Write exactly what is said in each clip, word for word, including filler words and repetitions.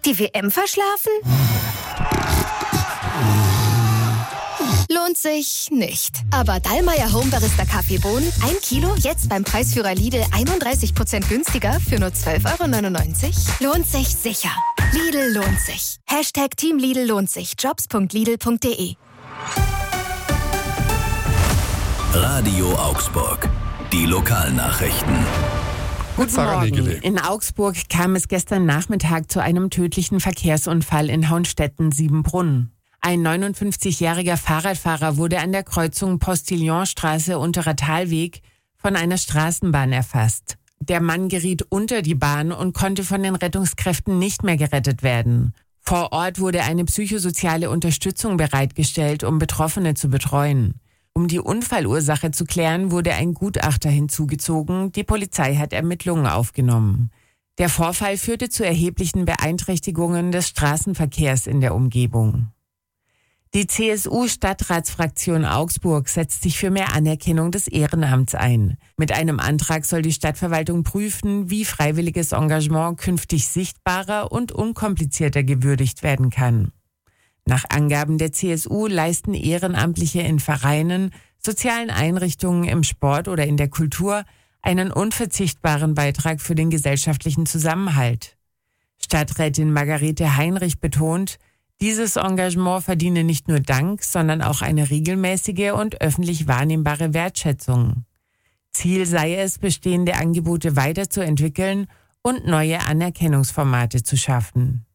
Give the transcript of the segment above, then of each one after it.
Die W M verschlafen? Lohnt sich nicht. Aber Dallmayr Home Barista Kaffeebohnen, ein Kilo, jetzt beim Preisführer Lidl einunddreißig Prozent günstiger für nur zwölf Euro neunundneunzig. Lohnt sich sicher. Lidl lohnt sich. Hashtag Team Lidl lohnt sich. Jobs punkt lidl punkt de. Radio Augsburg. Die Lokalnachrichten. Guten Sarah Morgen. Nägele. In Augsburg kam es gestern Nachmittag zu einem tödlichen Verkehrsunfall in Hauenstetten-Siebenbrunn. Ein neunundfünfzigjähriger Fahrradfahrer wurde an der Kreuzung Postillonstraße Unterer Talweg von einer Straßenbahn erfasst. Der Mann geriet unter die Bahn und konnte von den Rettungskräften nicht mehr gerettet werden. Vor Ort wurde eine psychosoziale Unterstützung bereitgestellt, um Betroffene zu betreuen. Um die Unfallursache zu klären, wurde ein Gutachter hinzugezogen. Die Polizei hat Ermittlungen aufgenommen. Der Vorfall führte zu erheblichen Beeinträchtigungen des Straßenverkehrs in der Umgebung. Die C S U-Stadtratsfraktion Augsburg setzt sich für mehr Anerkennung des Ehrenamts ein. Mit einem Antrag soll die Stadtverwaltung prüfen, wie freiwilliges Engagement künftig sichtbarer und unkomplizierter gewürdigt werden kann. Nach Angaben der C S U leisten Ehrenamtliche in Vereinen, sozialen Einrichtungen, im Sport oder in der Kultur einen unverzichtbaren Beitrag für den gesellschaftlichen Zusammenhalt. Stadträtin Margarete Heinrich betont, dieses Engagement verdiene nicht nur Dank, sondern auch eine regelmäßige und öffentlich wahrnehmbare Wertschätzung. Ziel sei es, bestehende Angebote weiterzuentwickeln und neue Anerkennungsformate zu schaffen.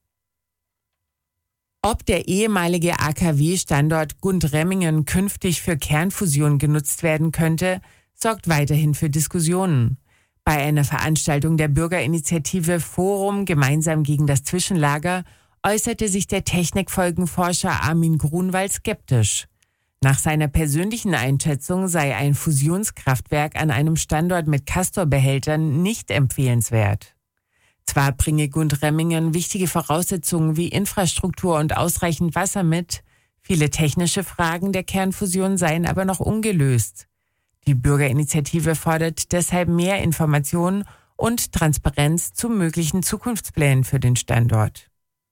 Ob der ehemalige A K W-Standort Gundremmingen künftig für Kernfusion genutzt werden könnte, sorgt weiterhin für Diskussionen. Bei einer Veranstaltung der Bürgerinitiative Forum Gemeinsam gegen das Zwischenlager äußerte sich der Technikfolgenforscher Armin Grunwald skeptisch. Nach seiner persönlichen Einschätzung sei ein Fusionskraftwerk an einem Standort mit Castor-Behältern nicht empfehlenswert. Zwar bringe Gundremmingen wichtige Voraussetzungen wie Infrastruktur und ausreichend Wasser mit, viele technische Fragen der Kernfusion seien aber noch ungelöst. Die Bürgerinitiative fordert deshalb mehr Informationen und Transparenz zu möglichen Zukunftsplänen für den Standort.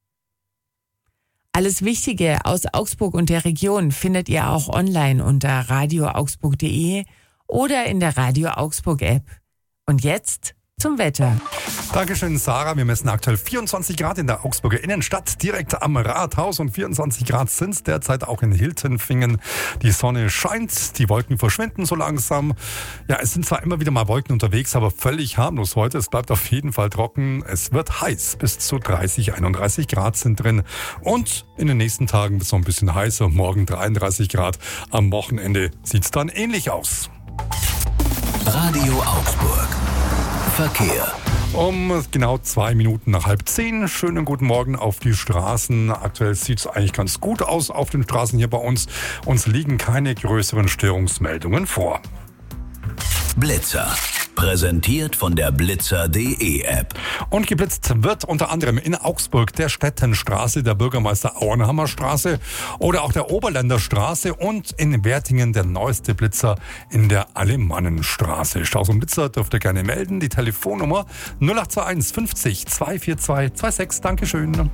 Alles Wichtige aus Augsburg und der Region findet ihr auch online unter radio augsburg punkt de oder in der Radio Augsburg App. Und jetzt zum Wetter. Dankeschön, Sarah. Wir messen aktuell vierundzwanzig Grad in der Augsburger Innenstadt, direkt am Rathaus, und vierundzwanzig Grad sind es derzeit auch in Hiltenfingen. Die Sonne scheint, die Wolken verschwinden so langsam. Ja, es sind zwar immer wieder mal Wolken unterwegs, aber völlig harmlos heute. Es bleibt auf jeden Fall trocken. Es wird heiß. Bis zu dreißig, einunddreißig Grad sind drin. Und in den nächsten Tagen wird es noch ein bisschen heißer. Morgen dreiunddreißig Grad. Am Wochenende sieht es dann ähnlich aus. Radio Augsburg. Verkehr. Um genau zwei Minuten nach halb zehn. Schönen guten Morgen auf die Straßen. Aktuell sieht es eigentlich ganz gut aus auf den Straßen hier bei uns. Uns liegen keine größeren Störungsmeldungen vor. Blitzer. Präsentiert von der blitzer punkt de App. Und geblitzt wird unter anderem in Augsburg der Stettenstraße, der Bürgermeister Auenhammer Straße oder auch der Oberländer Straße und in Wertingen der neueste Blitzer in der Alemannenstraße. Staus und Blitzer dürft ihr gerne melden. Die Telefonnummer null acht zwei eins fünfzig zweihundertvierundzwanzig sechsundzwanzig. Dankeschön. Radio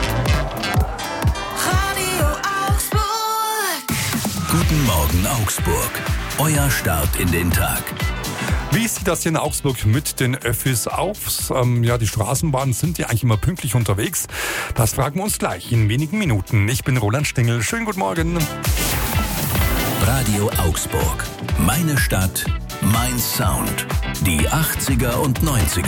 Augsburg. Guten Morgen Augsburg. Euer Start in den Tag. Wie sieht das hier in Augsburg mit den Öffis aus? Ähm, ja, die Straßenbahnen sind ja eigentlich immer pünktlich unterwegs. Das fragen wir uns gleich in wenigen Minuten. Ich bin Roland Stengel. Schönen guten Morgen. Radio Augsburg. Meine Stadt, mein Sound. Die achtziger und neunziger.